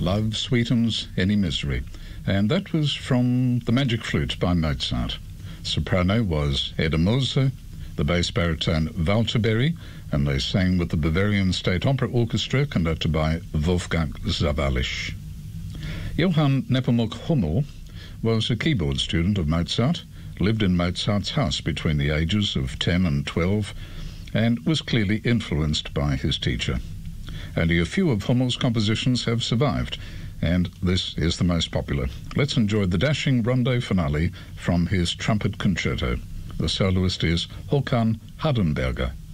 Love Sweetens Any Misery, and that was from The Magic Flute by Mozart. Soprano was Edda Moser, the bass baritone Walter Berry, and they sang with the Bavarian State Opera Orchestra, conducted by Wolfgang Sawallisch. Johann Nepomuk Hummel was a keyboard student of Mozart, lived in Mozart's house between the ages of 10 and 12, and was clearly influenced by his teacher. Only a few of Hummel's compositions have survived, and this is the most popular. Let's enjoy the dashing rondo finale from his trumpet concerto. The soloist is Håkan Hardenberger.